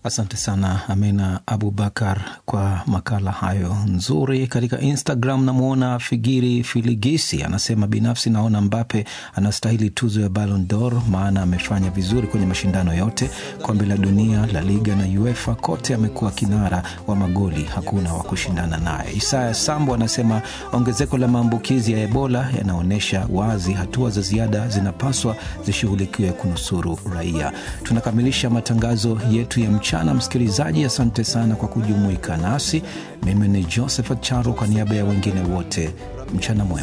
Asante sana Amina Abubakar kwa makala hayo nzuri. Katika Instagram namuona Figiri Filigisi anasema, binafsi naona Mbappe anastahili tuzo ya Ballon d'Or, maana amefanya vizuri kwenye mashindano yote, kombe la dunia, La Liga na UEFA, kote amekuwa kinara wa magoli, hakuna wa kushindana naye. Isaya Sambo anasema ongezeko la maambukizi ya Ebola yanaonesha wazi hatua za ziada zinapaswa zishughulikiwe kunusuru raia. Tunakamilisha matangazo yetu ya mchana. Msikilizaji, asante sana kwa kujumuika nasi. Mimi ni Joseph Charo kwa niaba ya wengine wote. Mchana mwema.